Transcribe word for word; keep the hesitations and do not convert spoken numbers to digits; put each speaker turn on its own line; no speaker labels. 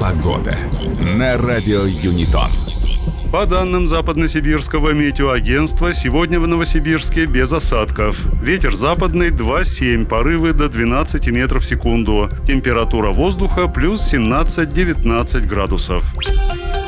Погода на радио Юнитон.
По данным Западносибирского метеоагентства, сегодня в Новосибирске без осадков. Ветер западный два семь, порывы до двенадцати метров в секунду. Температура воздуха плюс семнадцать-девятнадцать градусов.